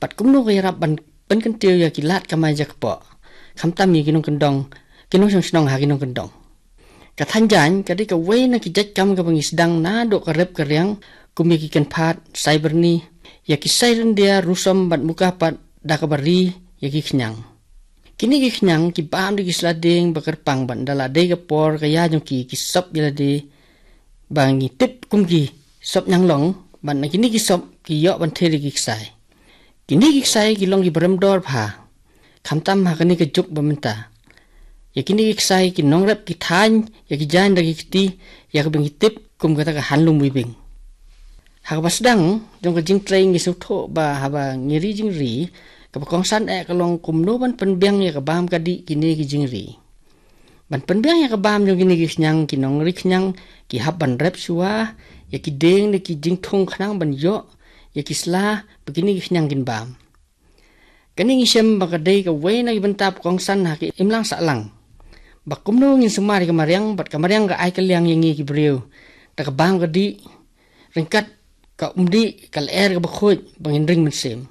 ปัดกุมโนกยรับบันเป็นกันเตียวยากิลาดกำมาจากปอคำตั้มยากินงกันดองกินงชงชนองหากินงกันดองกะทันจานกะได้กะเวนักจัดกำกับบังสดังนาดกระเร็บกระเรียงกุมยากิกันพาดไซเบอร์นียากิไซรันเดียรุสมบัดมุกาปัดดากบารียากิขยังกินี่กิขยังกิบามdiกิสลาเดงบักรปังบันดาลาเดกปอร์กยาจงกิซบยาลาเดบางกิติบกุมกิซบยังหลงบันกินี่กิซบกิยอบันเทลิกิไซกินี่กิไซกิลองกิบรมดอร์พาคำตั้มหากันนี่กจุกบมันตายากินี่กิไซกินน้องรับกิทานยากิจานดากิตียากบังกิติบกุมกะตะกะหันลุมวิบิงหากบัสดังจงกะจิงเตรงกิสุโธบาหาบางงิริจิงรีกับกองสันกะลองกุมโนบันเป็นเบียงยากะบามกะดิกินี่กิจิงรีบันเป็นเบียงยากะบามจงกินี่กิขยังกิน้องริขยังกิฮับบันรับชัวยากิเดงนี่กิจิงทงขนังบันโยยากิสลาบกินี่กิขยังกินบามกันนี่กิเชมบักะเดกะเวนักบันตาบกองสันหากิอิมลังสะลังบักกุมโนงินสมาริกะมาเรียงบัดกะมาเรียงกะไอกะเลียงยังกิบริวตะกะบามกะดิเริงกัดกะdi kal air ka bakhoj bangin ring men sem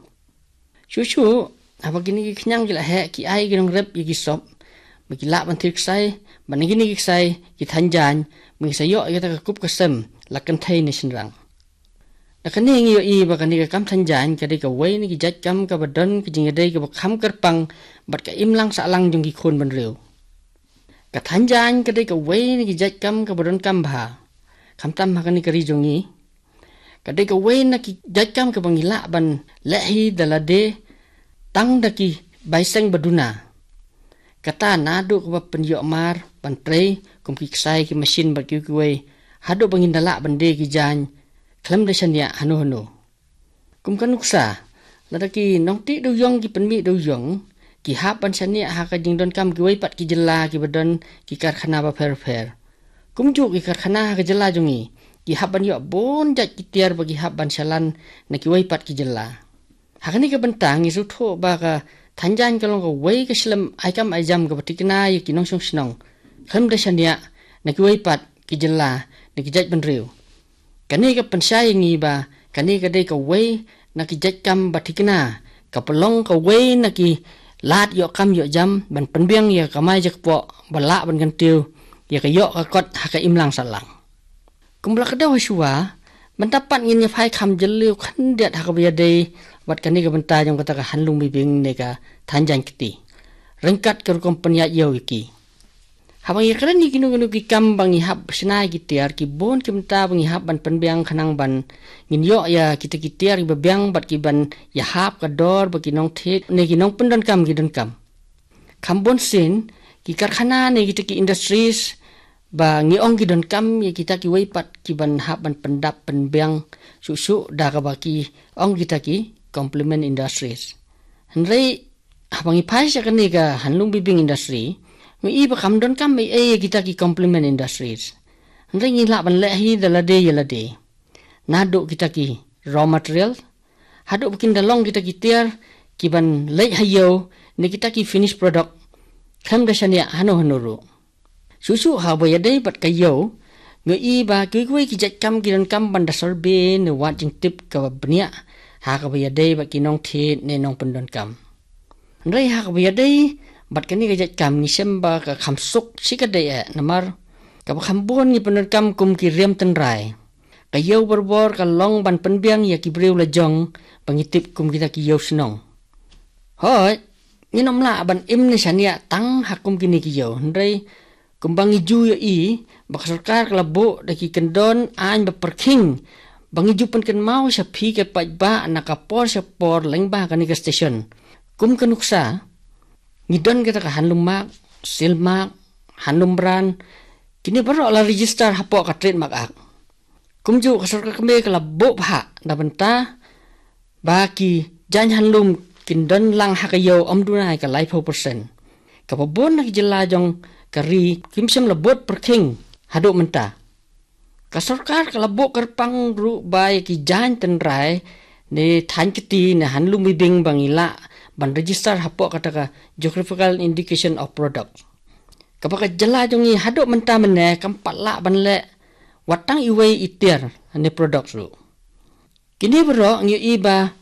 chu apa gini ki khnyang ki la he ki ai ki nong rep ki sop ba ki la ban thik sai ban gini ki sai ki thanjan mi sa yo ya ta kup ka sem la kan thai ni sin rang la kan ni ngi i ba kan ni ka kam thanjan ka de ka wei ni ki jat kam ka badon ki jing de ka ba kham kar pang bat ka im lang sa lang jong ki khon ban reu ka thanjan ka de ka wei ni ki jat kam ka badon kam bha kham tam ha kan ni ka ri jong ni kadai ka wen na ki jajam ka bangila ban lehi dalade tang daki baiseng baduna kata nadu ka penyo mar ban trei kum ki sai ki machine ba ki kuwe hadu bangin dala bande ki jan klam de shania hanu kum kanuksa ladaki nongti do yong ki penmi do yong ki hap ban shania ha ka jing don kam ki wei pat ki jela ki badon ki karkhana ba fer kum ju ki karkhana ha ka jela jongi ki haban yo bon jat ki tiar bagi haban shalan na ki wai pat ki jela hakani ka bentang isu tho ba ka thanjan ka long ka wai ka slam aikam aijam ka batikna ye ki nong song snong kham da shania na ki wai pat ki jela na ki jat ban riu kani ka pensai ngi ba kani ka dei ka wai na ki jat kam batikna ka pelong ka wai na ki lat yo kam yo jam ban penbiang ya ka mai jak po bala ban kan tiu ya ka yo ka kot ha ka imlang salang kumblak da waswa mendapat ngin phai kham jeliu khan det hakabya de wat kani ka banta jong kata ka hanlung mi bing ne ka thanjan kiti rengkat ka kompany yo ki habang yakran ni kinu ki kam bang hab snai ki tiar ki bon ki menta bang hab ban penbiang khanang ban ngin yo ya kita ki tiar ki bebiang bat ki ban ya hab ka dor ba ki nong thet ne ki nong pendon kam ki don kam khambon sin ki karkhana ne ki industries ba ngi ong ki don kam ye kita ki wei pat ki ban hab ban pendap penbiang su da ka ba ki ong kita ki complement industries hanrei habangi phai sa kan ni ka hanlung bibing industry ngi i ba kam don kam me e kita ki complement industries hanrei ngi la ban le hi da la de na do kita ki raw material hadu bikin dalong kita ki tiar ki ban le hayo ni kita ki finished product kham da shania hanu ru susu ha boya dei bat kayo ngi i ba ki ki jat kam ki don kam ban da sorbe ne wat jing tip ka bnia ha ka boya dei ba ki nong the ne nong pendon kam rei ha ka boya dei bat kani ka jat kam ni semba ka kham suk sika dei namar ka kham bon ni pendon kam kum ki rem tan rai kayo borbor ka long ban penbiang ya ki breu la jong pangitip kum kita ki yo snong hoi ni nomla ban im ni shania tang hakum kini ki yo rei kumbangi ju yo i bak sarkar klabo daki kendon an ba parking bangi ju pen ken mau sa phi ke paj ba nakapor sa por leng ba kani ka station kum kanuksa ngidon kita ka hanlumak silmak hanumran kini baro la register hapo ka trademark ak kum ju ka sarkar kame klabo ba da benta ba ki jan hanlum kindon lang hakayo omdunai ka life percent ka babon nak jela jong kari kimsem lebot perking haduk menta ka sarkar ka labok kerpang ru bai ki jan tenrai ne than kiti ne hanlum bibing bangila ban register hapo kata ka geographical indication of product ka baka jela jongi haduk menta mene kampala ban le watang iwei itir ne product ru kini bro ngi iba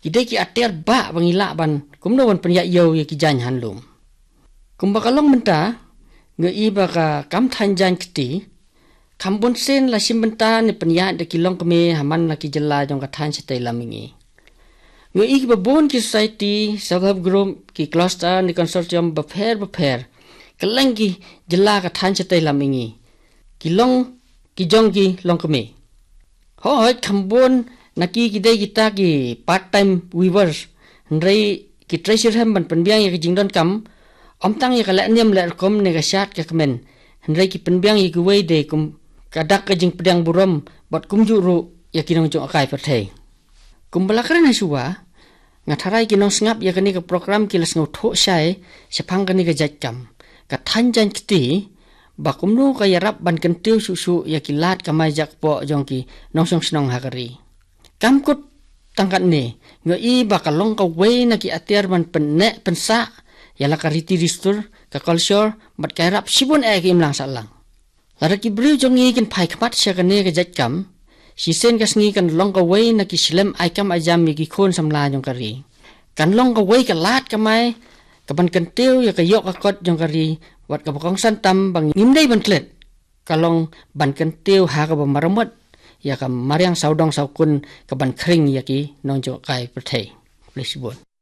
Kidai ki atir ba bangila ban kumno ban penyak yo ya ki jan hanlum. Kumbakalong menta ngai baka kam thanjan kiti kambon sen la simbenta ni penyak de kilong keme haman la ki jela jong ka than setai lamingi. Ngai ki babon ki society self group ki cluster ni consortium beper keleng ki jela ka than setai lamingi. Kilong ki jong ki long keme. Hoi kambon naki kidai kita ki part time weavers ndrei ki treasure hem ban penbiang ya ki jingdon kam omtang ya kala niam la kom ne ga shat ka kemen ndrei ki penbiang ya ki wei de kum kadak ka jing pedang burom bot kum juru ya kinong jong akai perthei kum balakran suwa ngatharai kinong sngap ya kani ka program ki las ngau tho sai sepang kani ka jat kam ka thanjan kiti bakum no ka yarap ban kentiu susu ya ki lat ka mai jak po jong ki nongsong snong hakari kamkut tangkat ni ngai bakalong ka wei na ki atiar man penne pensa yala ka riti ristur ka culture bat kairap sibun ki imlang salang lara ki briu jongi kin phai khmat sha kan ne ka jat kam si sen ka sngi kan long ka wei na ki slem ai kam ajam mi ki khon samla jong kari kan long ka wei ka lat ka mai ka ban kan teu ya ka yok ka kot jong kari wat ka bokong santam bang ngimdei ban klet kalong ban kan teu ha ka ba maramot ya ka mariang saudong saukun ka ban khring ya ki nong jo kai perthei lesibon